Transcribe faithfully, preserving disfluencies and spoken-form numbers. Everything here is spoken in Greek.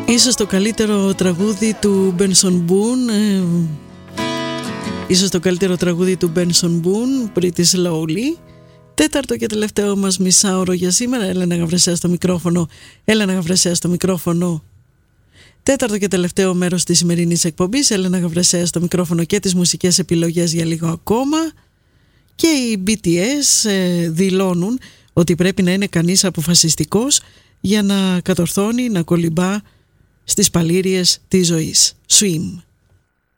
Ίσως το καλύτερο τραγούδι του Benson Boone, ε, ίσως το καλύτερο τραγούδι του Benson Boone, Pretty Slowly. Τέταρτο και τελευταίο μας μισάωρο για σήμερα. Έλενα Γαβρεσέα στο μικρόφωνο. Έλενα Γαβρεσέα στο μικρόφωνο. Τέταρτο και τελευταίο μέρος της σημερινής εκπομπής. Έλενα Γαβρεσέα στο μικρόφωνο και τις μουσικές επιλογές για λίγο ακόμα. Και οι μπι τι ες ε, δηλώνουν ότι πρέπει να είναι κανείς αποφασιστικός για να κατορθώνει να κολυμπά στις παλήριες της ζωής. Swim.